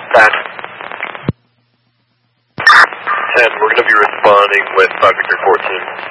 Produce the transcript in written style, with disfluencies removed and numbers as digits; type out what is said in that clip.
Pat. 10, we're going to be responding with 5 Victor 14.